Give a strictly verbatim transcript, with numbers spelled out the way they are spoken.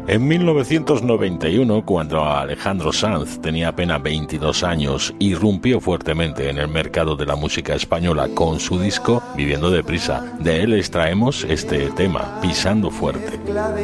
En mil novecientos noventa y uno, cuando Alejandro Sanz tenía apenas veintidós años, irrumpió fuertemente en el mercado de la música española con su disco Viviendo deprisa. De él extraemos este tema, Pisando fuerte.